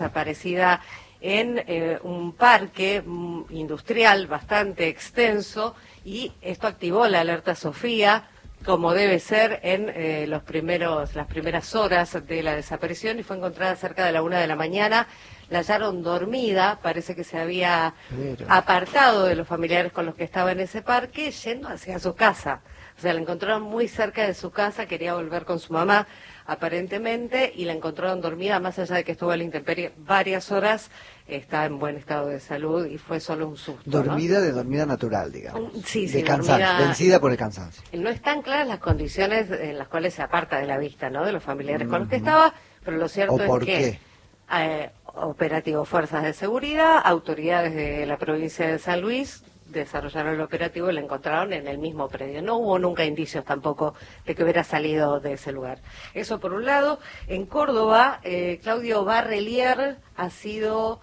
desaparecida en un parque industrial bastante extenso, y esto activó la alerta Sofía, como debe ser en las primeras horas de la desaparición, y fue encontrada cerca de la 1 de la mañana. La hallaron dormida, parece que se había apartado de los familiares con los que estaba en ese parque, yendo hacia su casa. O sea, la encontraron muy cerca de su casa, quería volver con su mamá, aparentemente, y la encontraron dormida, más allá de que estuvo a la intemperie varias horas, está en buen estado de salud y fue solo un susto. Dormida, ¿no? De dormida natural, digamos. Sí, de cansancio, dormida, vencida por el cansancio. No están claras las condiciones en las cuales se aparta de la vista, ¿no?, de los familiares con los que estaba, pero lo cierto es que operativo fuerzas de seguridad, autoridades de la provincia de San Luis desarrollaron el operativo y la encontraron en el mismo predio. No hubo nunca indicios tampoco de que hubiera salido de ese lugar. Eso por un lado. En Córdoba, Claudio Barrelier ha sido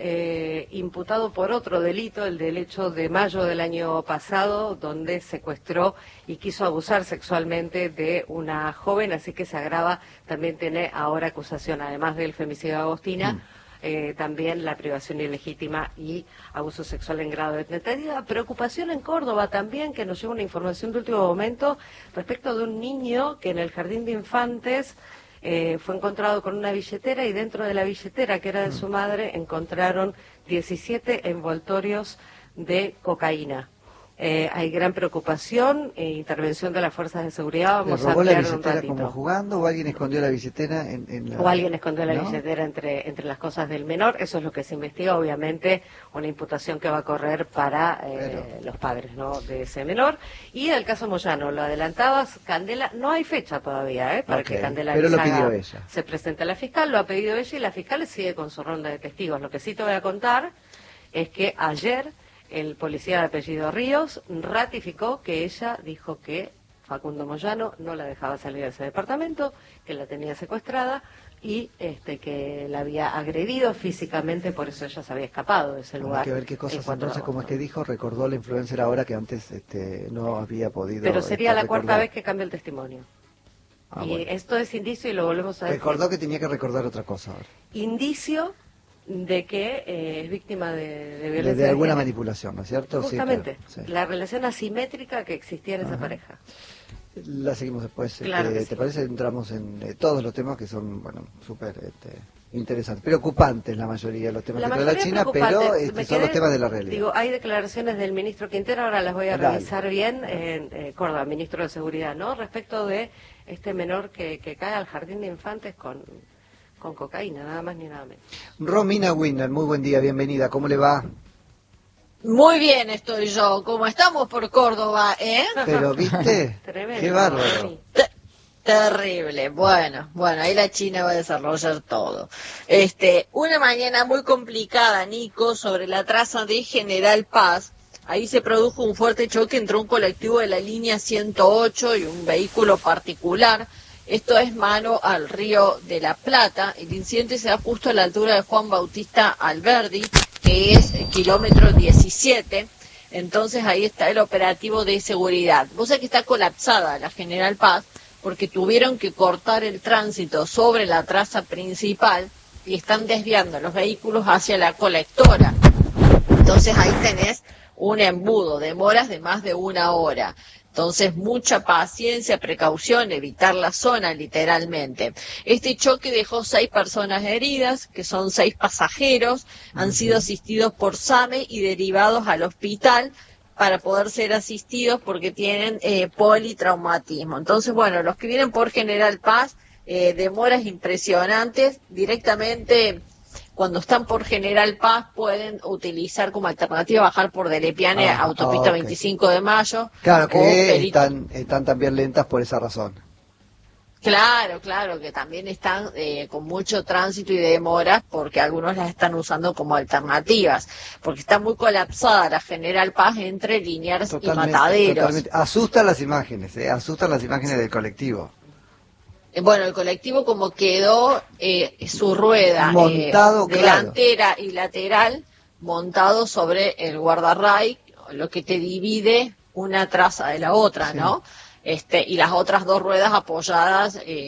imputado por otro delito, el del hecho de mayo del año pasado, donde secuestró y quiso abusar sexualmente de una joven, así que se agrava, también tiene ahora acusación, además del femicidio de Agostina, también la privación ilegítima y abuso sexual en grado de tentativa. Preocupación en Córdoba también, que nos llega una información de último momento respecto de un niño que en el jardín de infantes fue encontrado con una billetera, y dentro de la billetera, que era de su madre, encontraron 17 envoltorios de cocaína. Hay gran preocupación, intervención de las fuerzas de seguridad. Vamos a ampliar un ratito. ¿Como jugando, o alguien escondió la billetera o alguien escondió la billetera entre las cosas del menor? Eso es lo que se investiga, obviamente, una imputación que va a correr para los padres, ¿no?, de ese menor. Y el caso Moyano, lo adelantabas, Candela, no hay fecha todavía para que Candela pero lo pidió ella. Se presente a la fiscal, lo ha pedido ella, y la fiscal sigue con su ronda de testigos. Lo que sí te voy a contar es que ayer el policía de apellido Ríos ratificó que ella dijo que Facundo Moyano no la dejaba salir de ese departamento, que la tenía secuestrada y que la había agredido físicamente, por eso ella se había escapado de ese lugar. Hay que ver qué cosas entonces, como es que dijo, recordó la influencer ahora que antes no había podido. Pero sería la cuarta vez que cambia el testimonio. Y bueno, esto es indicio, y lo volvemos a decir. Recordó que tenía que recordar otra cosa ahora. Indicio de que es víctima de violencia. De alguna manipulación, ¿no es cierto? Justamente, sí, claro, sí. La relación asimétrica que existía en esa pareja. La seguimos después. Claro ¿Te parece? Entramos en todos los temas que son, bueno, súper interesantes. Preocupantes la mayoría de los temas que trae la China, pero son los temas de la realidad. Digo, hay declaraciones del ministro Quintero, ahora las voy a revisar bien, en Córdoba, ministro de Seguridad, ¿no?, respecto de este menor que cae al jardín de infantes con cocaína, nada más ni nada menos. Romina Winner, muy buen día, bienvenida, ¿cómo le va? Muy bien estoy yo, ¿cómo estamos por Córdoba, Pero, ¿viste? Tremendo. Qué bárbaro. Terrible, bueno, ahí la China va a desarrollar todo. Una mañana muy complicada, Nico, sobre la traza de General Paz. Ahí se produjo un fuerte choque entre un colectivo de la línea 108 y un vehículo particular. Esto es mano al Río de la Plata. El incidente se da justo a la altura de Juan Bautista Alberdi, que es kilómetro 17. Entonces ahí está el operativo de seguridad. Vos sabés que está colapsada la General Paz porque tuvieron que cortar el tránsito sobre la traza principal y están desviando los vehículos hacia la colectora. Entonces ahí tenés un embudo, demoras de más de 1 hora. Entonces, mucha paciencia, precaución, evitar la zona, literalmente. Este choque dejó 6 personas heridas, que son 6 pasajeros, han sido asistidos por SAME y derivados al hospital para poder ser asistidos porque tienen politraumatismo. Entonces, bueno, los que vienen por General Paz, demoras impresionantes, directamente cuando están por General Paz pueden utilizar como alternativa bajar por Delepiane, autopista 25 de Mayo. Claro, que están también lentas por esa razón. Claro, que también están con mucho tránsito y demoras porque algunos las están usando como alternativas, porque está muy colapsada la General Paz entre Liniers y Mataderos. Totalmente. Asustan las imágenes del colectivo. Bueno, el colectivo como quedó su rueda montado, delantera y lateral montado sobre el guardarray, lo que te divide una traza de la otra, sí, ¿no? Y las otras 2 ruedas apoyadas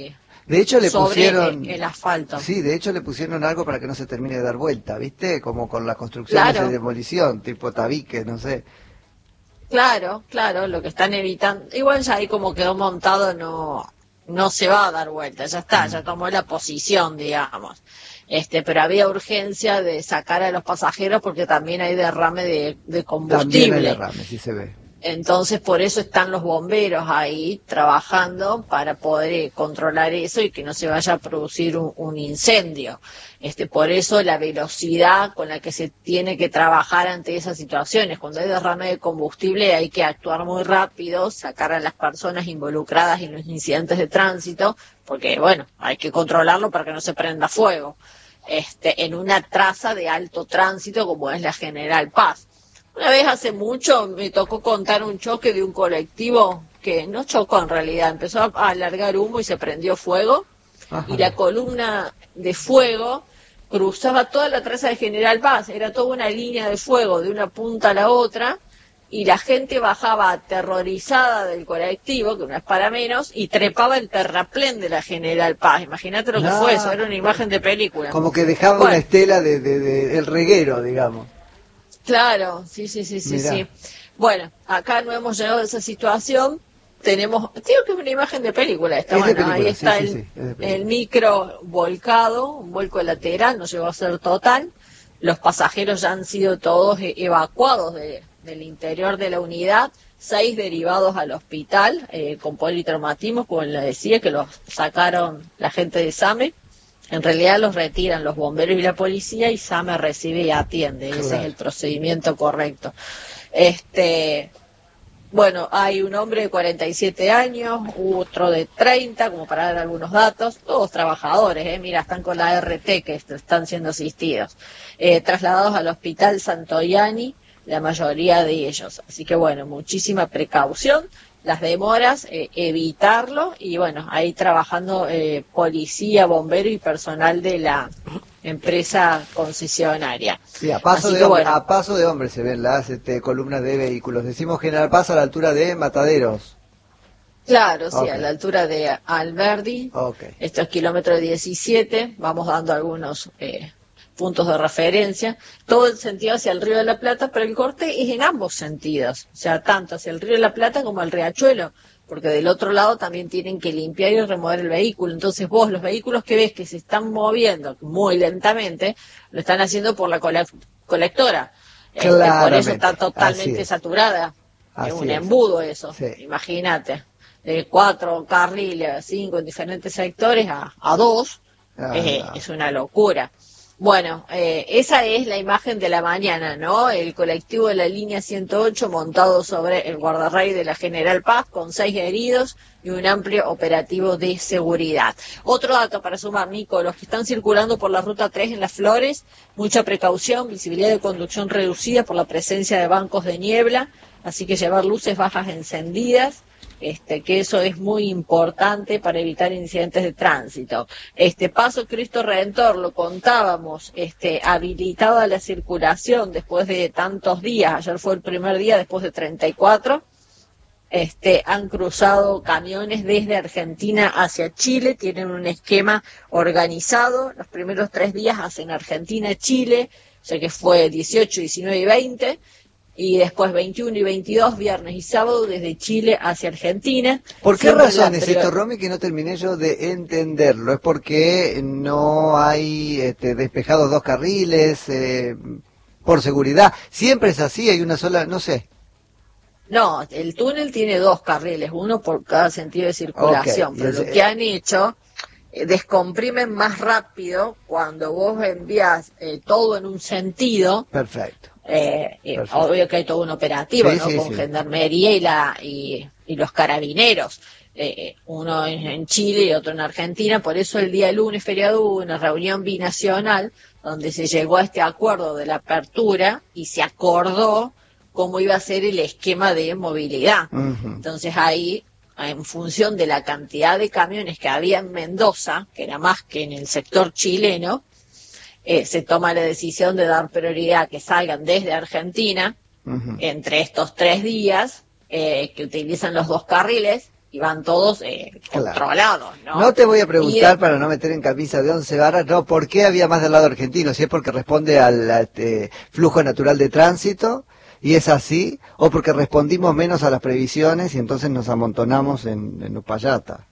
De hecho le sobre pusieron el asfalto. Sí, de hecho le pusieron algo para que no se termine de dar vuelta, ¿viste? Como con las construcciones de demolición, tipo tabique, no sé. Claro, lo que están evitando, igual ya ahí como quedó montado no se va a dar vuelta, ya está, ya tomó la posición, digamos. Pero había urgencia de sacar a los pasajeros porque también hay derrame de combustible. También hay derrame, sí se ve. Entonces, por eso están los bomberos ahí trabajando para poder controlar eso y que no se vaya a producir un incendio. Por eso la velocidad con la que se tiene que trabajar ante esas situaciones. Cuando hay derrame de combustible hay que actuar muy rápido, sacar a las personas involucradas en los incidentes de tránsito, porque, bueno, hay que controlarlo para que no se prenda fuego. En una traza de alto tránsito como es la General Paz. Una vez hace mucho me tocó contar un choque de un colectivo que no chocó en realidad, empezó a alargar humo y se prendió fuego. Ajá. Y la columna de fuego cruzaba toda la traza de General Paz, era toda una línea de fuego de una punta a la otra y la gente bajaba aterrorizada del colectivo, que no es para menos, y trepaba el terraplén de la General Paz. Imagínate lo que fue eso, era una imagen de película. Como que dejaba una estela de el reguero, digamos. Claro, sí. Bueno, acá no hemos llegado a esa situación. Digo que es una imagen de película esta, ahí está el micro volcado, un vuelco lateral, no llegó a ser total. Los pasajeros ya han sido todos evacuados del interior de la unidad, 6 derivados al hospital con politraumatismo, como le decía, que los sacaron la gente de SAME. En realidad los retiran los bomberos y la policía y SAME recibe y atiende. Claro. Ese es el procedimiento correcto. Bueno, hay un hombre de 47 años, otro de 30, como para dar algunos datos, todos trabajadores, mira, están con la RT que están siendo asistidos, trasladados al hospital Santoyani, la mayoría de ellos. Así que bueno, muchísima precaución. Las demoras, evitarlo y bueno, ahí trabajando policía, bombero y personal de la empresa concesionaria. Sí, a paso de hombre se ven las columnas de vehículos. Decimos General Paz a la altura de Mataderos. Claro, sí, a la altura de Alberdi. Esto es kilómetro 17, vamos dando algunos puntos de referencia, todo el sentido hacia el Río de la Plata, pero el corte es en ambos sentidos, o sea, tanto hacia el Río de la Plata como al Riachuelo, porque del otro lado también tienen que limpiar y remover el vehículo. Entonces vos, los vehículos que ves que se están moviendo muy lentamente, lo están haciendo por la colectora, por eso está totalmente saturada, es un embudo eso, imagínate, de 4 carriles, 5 en diferentes sectores a 2, es una locura. Bueno, esa es la imagen de la mañana, ¿no? El colectivo de la línea 108 montado sobre el guardarray de la General Paz con 6 heridos y un amplio operativo de seguridad. Otro dato para sumar, Nico, los que están circulando por la ruta 3 en Las Flores, mucha precaución, visibilidad de conducción reducida por la presencia de bancos de niebla, así que llevar luces bajas encendidas. Que eso es muy importante para evitar incidentes de tránsito. Paso Cristo Redentor, lo contábamos, habilitada la circulación después de tantos días, ayer fue el primer día después de 34, han cruzado camiones desde Argentina hacia Chile, tienen un esquema organizado, los primeros 3 días hacen Argentina-Chile, o sea que fue 18, 19 y 20, y después 21 y 22, viernes y sábado, desde Chile hacia Argentina. ¿Por qué razón es esto, Romy, que no terminé yo de entenderlo? ¿Es porque no hay despejados 2 carriles, por seguridad? ¿Siempre es así? ¿Hay una sola? No sé. No, el túnel tiene 2 carriles, uno por cada sentido de circulación, pero lo que han hecho, descomprimen más rápido cuando vos envías todo en un sentido. Perfecto. Obvio que hay todo un operativo, ¿no? Con Gendarmería y los carabineros, uno en Chile y otro en Argentina. Por eso el día lunes feriado hubo una reunión binacional donde se llegó a este acuerdo de la apertura y se acordó cómo iba a ser el esquema de movilidad. Entonces ahí, en función de la cantidad de camiones que había en Mendoza, que era más que en el sector chileno, se toma la decisión de dar prioridad a que salgan desde Argentina entre estos 3 días, que utilizan los 2 carriles, y van todos controlados, ¿no? No te voy a preguntar para no meter en camisa de 11 varas, no, ¿por qué había más del lado argentino? Si es porque responde al flujo natural de tránsito, y es así, o porque respondimos menos a las previsiones y entonces nos amontonamos en Uspallata.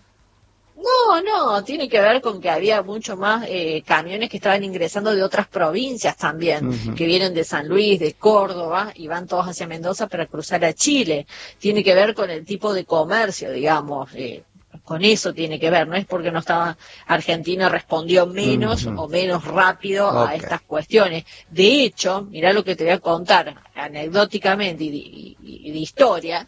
No, tiene que ver con que había mucho más camiones que estaban ingresando de otras provincias también, que vienen de San Luis, de Córdoba, y van todos hacia Mendoza para cruzar a Chile. Tiene que ver con el tipo de comercio, digamos, con eso tiene que ver, no es porque no estaba Argentina respondió menos o menos rápido a estas cuestiones. De hecho, mirá lo que te voy a contar, anecdóticamente y de historia,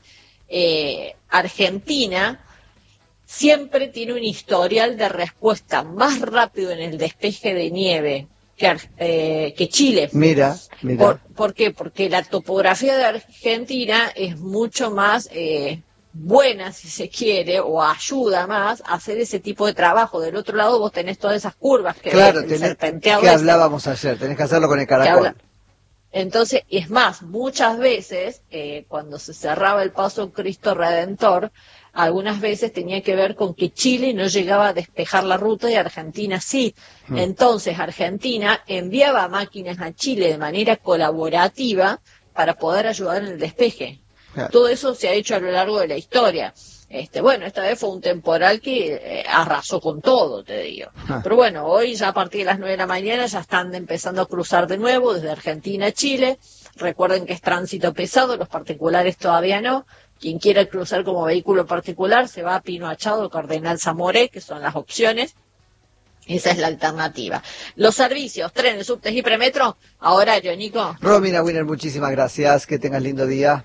Argentina siempre tiene un historial de respuesta más rápido en el despeje de nieve que Chile. Mira. ¿Por qué? Porque la topografía de Argentina es mucho más buena, si se quiere, o ayuda más a hacer ese tipo de trabajo. Del otro lado vos tenés todas esas curvas que que hablábamos ayer, tenés que hacerlo con el caracol. Entonces, es más, muchas veces, cuando se cerraba el paso Cristo Redentor, algunas veces tenía que ver con que Chile no llegaba a despejar la ruta y Argentina sí. Entonces Argentina enviaba máquinas a Chile de manera colaborativa para poder ayudar en el despeje. Claro. Todo eso se ha hecho a lo largo de la historia. Bueno, esta vez fue un temporal que arrasó con todo, te digo. Pero bueno, hoy ya a partir de las 9 de la mañana ya están empezando a cruzar de nuevo desde Argentina a Chile. Recuerden que es tránsito pesado, los particulares todavía no. Quien quiera cruzar como vehículo particular se va a Pino Achado, Cardenal Zamoré, que son las opciones. Esa es la alternativa. Los servicios, trenes, subtes y premetro, a horario, Nico. Romina Winner, muchísimas gracias. Que tengas lindo día.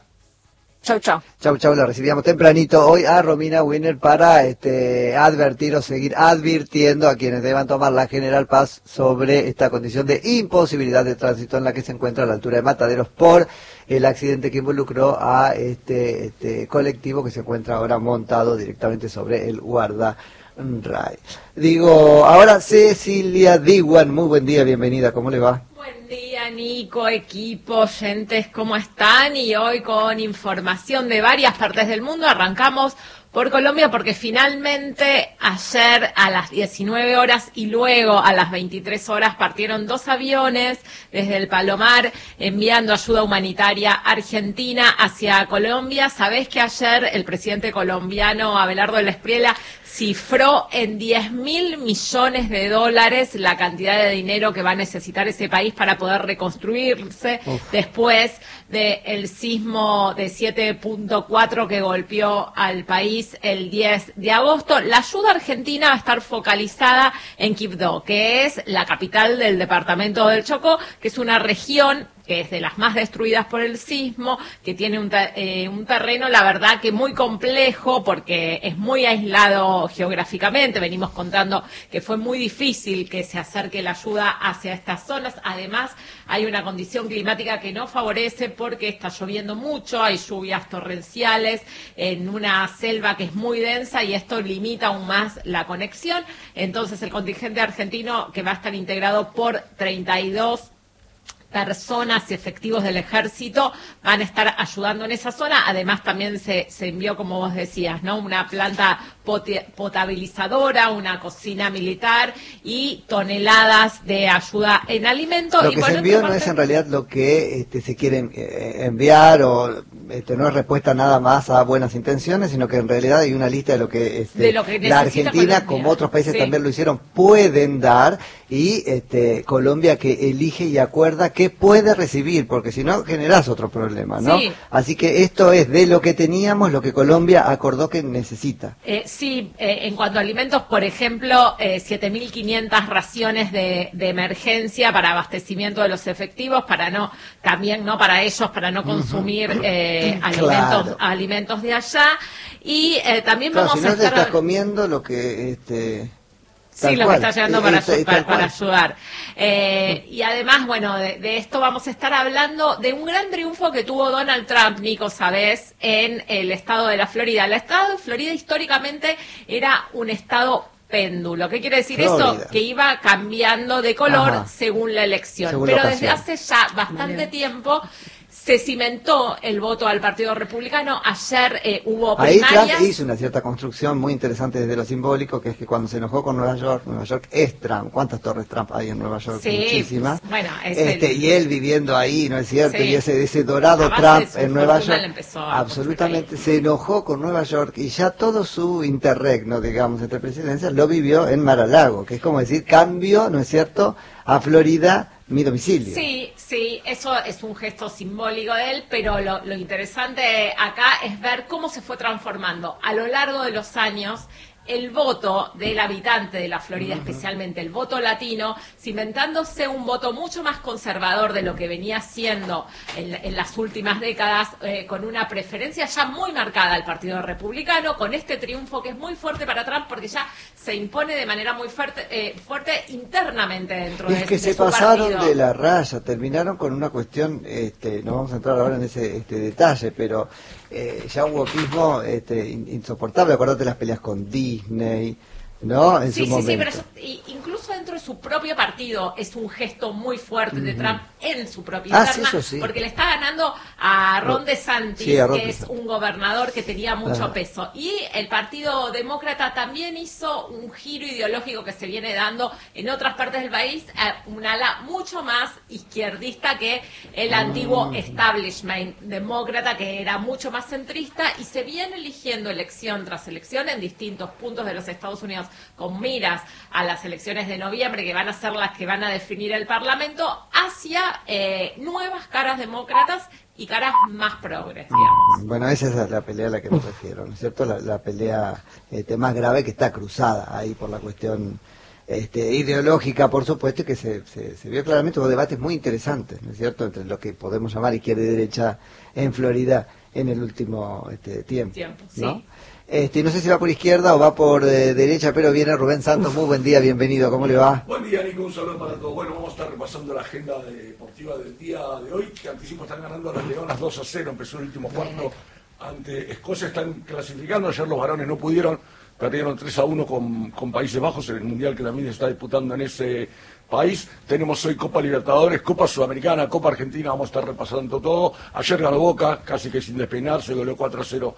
Chau. La recibíamos tempranito hoy a Romina Winner para advertir o seguir advirtiendo a quienes deban tomar la General Paz sobre esta condición de imposibilidad de tránsito en la que se encuentra a la altura de Mataderos por el accidente que involucró a este colectivo que se encuentra ahora montado directamente sobre el guardarray. Ahora Cecilia Diwan, muy buen día, bienvenida, ¿cómo le va? Buen día, Nico, equipo, oyentes, ¿cómo están? Y hoy con información de varias partes del mundo arrancamos por Colombia porque finalmente ayer a las 19 horas y luego a las 23 horas partieron 2 aviones desde el Palomar enviando ayuda humanitaria argentina hacia Colombia. Sabés que ayer el presidente colombiano Abelardo Espriella cifró en $10.000 millones la cantidad de dinero que va a necesitar ese país para poder reconstruirse después del sismo de 7.4 que golpeó al país el 10 de agosto. La ayuda argentina va a estar focalizada en Quibdó, que es la capital del departamento del Chocó, que es una región que es de las más destruidas por el sismo, que tiene un terreno, la verdad, que muy complejo, porque es muy aislado geográficamente. Venimos contando que fue muy difícil que se acerque la ayuda hacia estas zonas. Además, hay una condición climática que no favorece porque está lloviendo mucho, hay lluvias torrenciales en una selva que es muy densa y esto limita aún más la conexión. Entonces, el contingente argentino, que va a estar integrado por 32 personas y efectivos del ejército, van a estar ayudando en esa zona. Además también se envió, como vos decías, ¿no?, una planta potabilizadora, una cocina militar y toneladas de ayuda en alimentos. Lo que se envió no es en realidad lo que se quieren enviar, o no es respuesta nada más a buenas intenciones, sino que en realidad hay una lista de lo que, la Argentina, como otros países también lo hicieron, pueden dar, y Colombia que elige y acuerda qué puede recibir, porque si no generás otro problema, ¿no? Sí. Así que esto es de lo que teníamos, lo que Colombia acordó que necesita. En cuanto a alimentos, por ejemplo, 7.500 raciones de emergencia para abastecimiento de los efectivos, para ellos, para no consumir alimentos de allá. Y también vamos si a no estar... te estás comiendo lo que... Sí, lo que está llegando para ayudar. Y además, bueno, de esto vamos a estar hablando de un gran triunfo que tuvo Donald Trump, Nico, sabés, en el estado de la Florida. El estado de Florida históricamente era un estado péndulo. ¿Qué quiere decir eso? Que iba cambiando de color según la elección. Pero desde hace ya bastante tiempo se cimentó el voto al Partido Republicano. Ayer hubo ahí primarias. Trump hizo una cierta construcción muy interesante desde lo simbólico, que es que cuando se enojó con Nueva York es Trump. ¿Cuántas torres Trump hay en Nueva York? Sí, muchísimas. Bueno, y él viviendo ahí, ¿no es cierto? Sí. Y ese dorado Trump en Nueva York, absolutamente se enojó con Nueva York, y ya todo su interregno, digamos, entre presidencias, lo vivió en Mar-a-Lago, que es como decir, cambio, ¿no es cierto?, a Florida, mi domicilio. Sí, sí, eso es un gesto simbólico de él, pero lo interesante acá es ver cómo se fue transformando a lo largo de los años el voto del habitante de la Florida, especialmente el voto latino, cimentándose un voto mucho más conservador de lo que venía siendo en las últimas décadas, con una preferencia ya muy marcada al Partido Republicano, con este triunfo que es muy fuerte para Trump, porque ya se impone de manera muy fuerte internamente dentro de su partido. Es que se pasaron de la raya, terminaron con una cuestión, no vamos a entrar ahora en ese detalle, pero ya un wokismo insoportable. Acordate las peleas con Disney, ¿no? En su momento. Sí, pero eso, incluso dentro de su propio partido es un gesto muy fuerte de Trump en su propia interna, sí. porque le está ganando a Ron DeSantis, que es un gobernador que tenía mucho peso. Y el Partido Demócrata también hizo un giro ideológico que se viene dando en otras partes del país, a un ala mucho más izquierdista que el antiguo establishment demócrata, que era mucho más centrista, y se viene eligiendo elección tras elección en distintos puntos de los Estados Unidos, con miras a las elecciones de noviembre, que van a ser las que van a definir el Parlamento, hacia nuevas caras demócratas y caras más progres, digamos. Bueno, esa es la pelea a la que me refiero, ¿no es cierto? La pelea más grave, que está cruzada ahí por la cuestión ideológica, por supuesto, que se vio claramente. Hubo debates muy interesantes, ¿no es cierto?, entre lo que podemos llamar izquierda y derecha en Florida en el último tiempo, ¿no? Sí. No sé si va por izquierda o va por derecha, pero viene Rubén Santos. Muy buen día, bienvenido, ¿cómo le va? Buen día, Nico, un saludo para todos. Bueno, vamos a estar repasando la agenda deportiva del día de hoy, que anticipo están ganando a las Leonas 2-0, empezó el último cuarto ante Escocia, están clasificando. Ayer los varones no pudieron, perdieron 3-1 con Países Bajos en el Mundial que también se está disputando en ese país. Tenemos hoy Copa Libertadores, Copa Sudamericana, Copa Argentina, vamos a estar repasando todo. Ayer ganó Boca, casi que sin despeinarse, goleó 4-0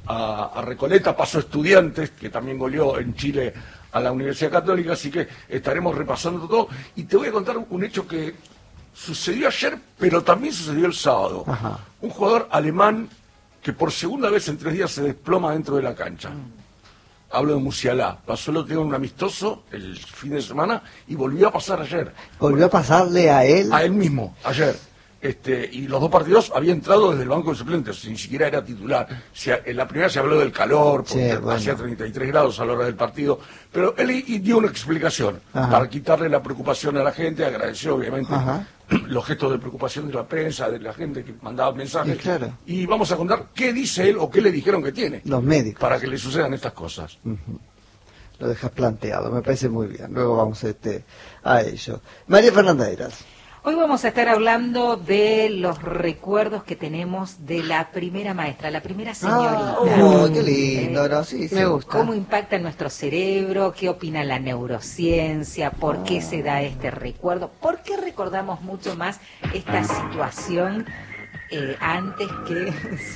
a Recoleta, pasó Estudiantes, que también goleó en Chile a la Universidad Católica, así que estaremos repasando todo. Y te voy a contar un hecho que sucedió ayer, pero también sucedió el sábado. Ajá. Un jugador alemán que por segunda vez en 3 días se desploma dentro de la cancha. Hablo de Musiala. Pasó lo que era un amistoso el fin de semana y volvió a pasar ayer. ¿Volvió a pasarle a él? A él mismo, ayer. Y los 2 partidos había entrado desde el banco de suplentes, ni siquiera era titular. En la primera se habló del calor, porque hacía 33 grados a la hora del partido, pero él dio una explicación para quitarle la preocupación a la gente, agradeció obviamente los gestos de preocupación de la prensa, de la gente que mandaba mensajes, y vamos a contar qué dice él o qué le dijeron que tiene. Los médicos. Para que le sucedan estas cosas. Lo dejas planteado, me parece muy bien. Luego vamos a ello. María Fernanda Heras. Hoy vamos a estar hablando de los recuerdos que tenemos de la primera maestra, la primera señorita. Qué lindo, ¿no? Sí, me gusta. ¿Cómo impacta en nuestro cerebro? ¿Qué opina la neurociencia? ¿Por qué se da este recuerdo? ¿Por qué recordamos mucho más esta situación antes que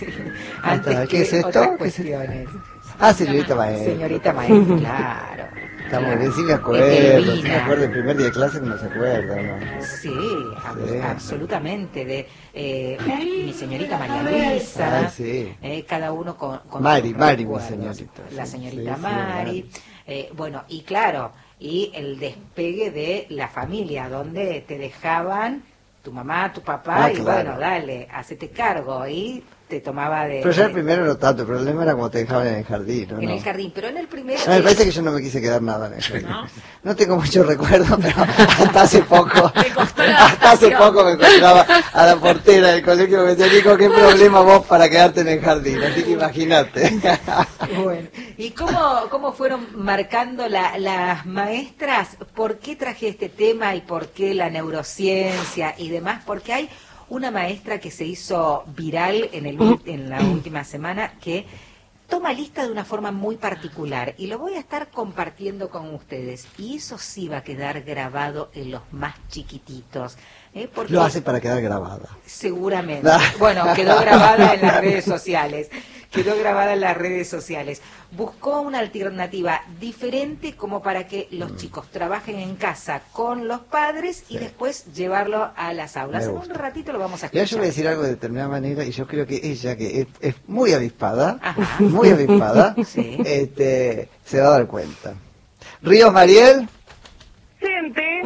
antes que es otras cuestiones? Señorita maestra. Señorita maestra, claro. Estamos bien, sí me acuerdo el primer día de clase que no se acuerda, ¿no? Sí, absolutamente, de mi señorita María Luisa, cada uno con Mari, mi señorita. La señorita Mari, bueno, y claro, y el despegue de la familia, donde te dejaban tu mamá, tu papá, y bueno, dale, hacete cargo, y te tomaba de... Pero ya el primero no tanto, el problema era como te dejaban en el jardín, ¿no? En el jardín, pero en el primero... Me parece que yo no me quise quedar nada en el jardín. No tengo mucho recuerdo, pero hasta hace poco... Hasta hace poco me encontraba a la portera del colegio que me decía, Nico, ¿qué problema vos para quedarte en el jardín? Así que imagínate. Bueno, ¿y cómo fueron marcando las maestras? ¿Por qué traje este tema y por qué la neurociencia y demás? Porque hay una maestra que se hizo viral en la última semana, que toma lista de una forma muy particular y lo voy a estar compartiendo con ustedes. Y eso sí va a quedar grabado en los más chiquititos. Porque lo hace para quedar grabada. Seguramente. Bueno, quedó grabada en las redes sociales. Buscó una alternativa diferente como para que los chicos trabajen en casa con los padres y después llevarlo a las aulas. En un ratito lo vamos a escuchar. Yo voy a decir algo de determinada manera y yo creo que ella, que es muy avispada, sí. Se va a dar cuenta. Ríos Mariel. Gente.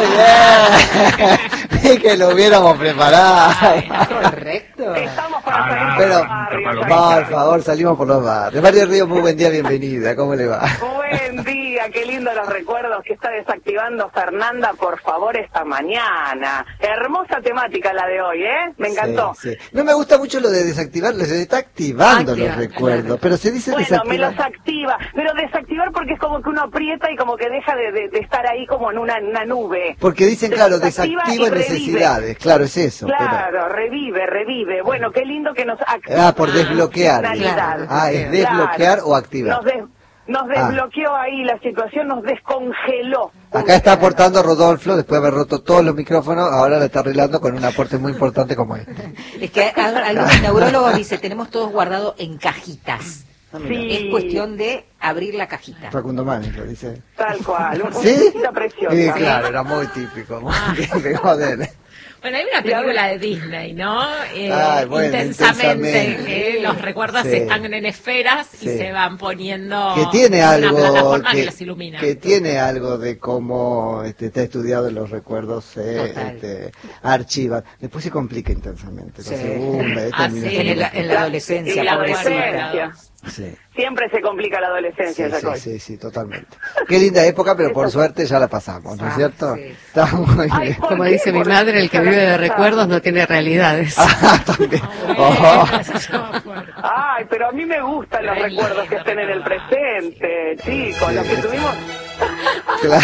¡Oh, que lo hubiéramos preparado! Correcto. Estamos para salir Pero, por los barrios. por favor, salimos por los barrios. María Ríos, muy buen día, bienvenida. ¿Cómo le va? Buen día, qué lindo los recuerdos que está desactivando Fernanda, por favor, esta mañana. Hermosa temática la de hoy, ¿eh? Me encantó. Sí, sí. No me gusta mucho lo de desactivar, se está activando los recuerdos, claro. pero se dice Bueno, desactivar. me los activa, pero desactivar porque es como que uno aprieta y como que deja de estar ahí como en una nube. Porque dicen, claro, Desactiva desactiva y revive. necesidades, claro, es eso. Claro, revive. Bueno, qué lindo que nos activa. Ah, por desbloquear. Claro. Ah, ¿es desbloquear Claro. o activar? Nos desbloqueó ahí la situación, nos descongeló. Acá está aportando Rodolfo, después de haber roto todos los micrófonos, ahora lo está arreglando con un aporte muy importante como este. Es que algunos neurólogos dicen, tenemos todos guardado en cajitas. Sí. Es cuestión de abrir la cajita. Facundo Mani lo dice. Tal cual, una ¿Sí? cosita preciosa. Sí, claro, era muy típico, muy típico de él. Bueno, hay una película de Disney, ¿no? Bueno, intensamente, que los recuerdos Sí. están en esferas y Sí. se van poniendo Que tiene en una algo plataforma que los ilumina. que tiene algo de cómo está estudiado en los recuerdos, se archivan. Después se complica intensamente. Sí. La segunda, Sí. En la adolescencia. En la por decirlo. adolescencia. Sí. Siempre se complica la adolescencia, Sí, Jacob. sí, totalmente. Qué linda época, pero por suerte ya la pasamos, ¿no es cierto? Sí. Está muy Ay, bien. ¿por Como qué? dice mi Porque madre, el que vive de recuerdos no tiene realidades. También. Bueno, eso ya va fuerte. Ay, pero a mí me gustan los Ay, recuerdos que estén en el presente, chicos, los que tuvimos, Claro.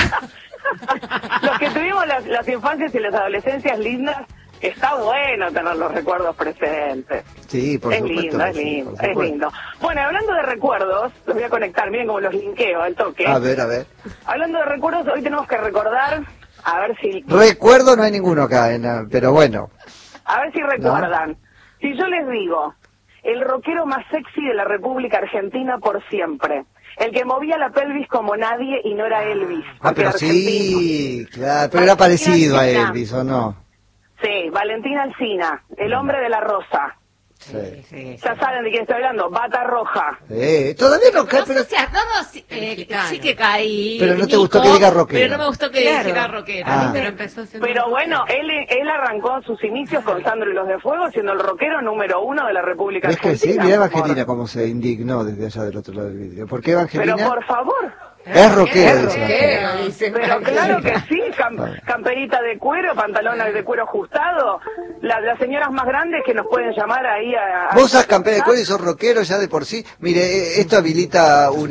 los que tuvimos las infancias y las adolescencias lindas. Está bueno tener los recuerdos presentes. Sí, por Es supuesto. lindo, que es sí, lindo, por es supuesto. lindo. Bueno, hablando de recuerdos, los voy a conectar, miren cómo los linkeo al toque. A ver. Hablando de recuerdos, hoy tenemos que recordar, a ver si Recuerdo no hay ninguno acá, pero bueno. recuerdan. Si yo les digo, el rockero más sexy de la República Argentina por siempre. El que movía la pelvis como nadie y no era Elvis. Ah, porque pero era sí, claro, pero era parecido a Elvis, ¿o no? Sí, Valentín Alsina, el hombre de la rosa. Sí. Ya saben de quién estoy hablando, Bata Roja. Todavía no cae, No pero... sé si a todos sí que caí. Pero no te Nico, gustó que diga rockero. Pero no me gustó que dijera rockero. Ah. Pero empezó siendo Pero bueno, él arrancó sus inicios con Sandro y los de Fuego, siendo el rockero número 1 de la República Es que Argentina. sí, mira Evangelina cómo se indignó desde allá del otro lado del vidrio. ¿Por qué Evangelina? Pero por favor. Es rockero, dice rockero, Evangelina. dice. Pero claro que sí, camperita de cuero, pantalones de cuero ajustado. Las señoras más grandes que nos pueden llamar ahí a... Vos sos campera de cuero y sos rockero ya de por sí. Mire, esto habilita un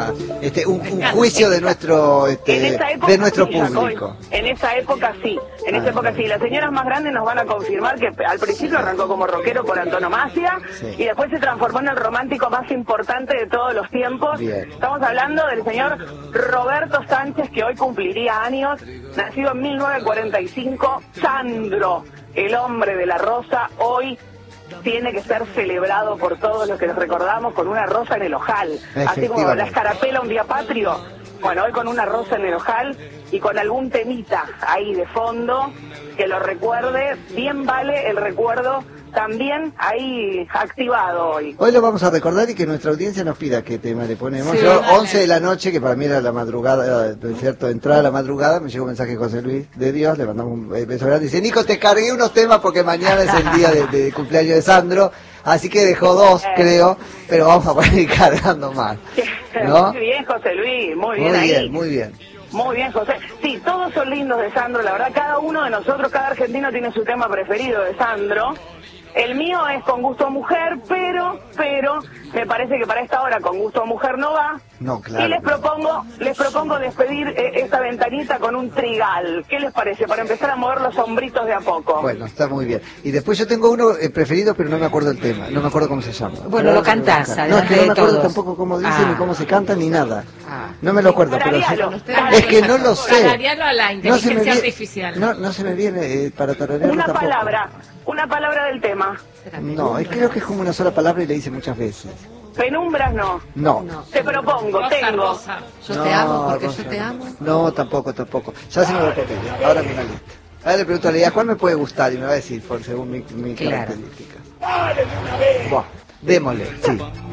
juicio de nuestro En esa época de nuestro sí, Jacob. público. En esa época sí, Las señoras más grandes nos van a confirmar que al principio arrancó como rockero por antonomasia Sí. y después se transformó en el romántico más importante de todos los tiempos. Bien. Estamos hablando del señor Roberto Sánchez, que hoy cumpliría años, nacido en 1945, Sandro, el hombre de la rosa, hoy tiene que ser celebrado por todos los que nos recordamos con una rosa en el ojal, así como la escarapela un día patrio. Bueno, hoy con una rosa en el ojal y con algún temita ahí de fondo que lo recuerde, bien vale el recuerdo también ahí activado hoy. Hoy lo vamos a recordar y que nuestra audiencia nos pida qué tema le ponemos. Sí, Yo, dale. 11 de la noche, que para mí era la madrugada, ¿es cierto? Entrada a la madrugada, me llegó un mensaje de José Luis de Dios, le mandamos un beso grande. Dice, Nico, te cargué unos temas porque mañana es el día de cumpleaños de Sandro, así que dejó 2, creo, pero vamos a poner cargando más. ¿No? Muy bien, José Luis, muy bien ahí. Muy bien. Muy bien, José. Sí, todos son lindos de Sandro, la verdad, cada uno de nosotros, cada argentino tiene su tema preferido de Sandro. El mío es con gusto a mujer, pero me parece que para esta hora con gusto a mujer no va. No, claro. Y les propongo despedir esta ventanita con un trigal. ¿Qué les parece? Para empezar a mover los hombritos de a poco. Bueno, está muy bien. Y después yo tengo uno preferido, pero no me acuerdo el tema. No me acuerdo cómo se llama. Bueno, lo cantás, no, es que no me acuerdo tampoco cómo dice ni cómo se canta ni nada. No me lo acuerdo, pero es que no lo sé. Tararealo a la inteligencia artificial. No se me viene para tararearlo tampoco. Una palabra del tema. No, creo que es como una sola palabra y le dice muchas veces. Penumbras no. No. Te propongo, Rosa. Yo te amo porque yo te amo. No, tampoco. Ya se me lo papel. Ahora me la lista. Ahora le pregunto a Lea, ¿cuál me puede gustar? Y me va a decir, según mi característica. ¡Dale de una vez! Buah, démosle, sí.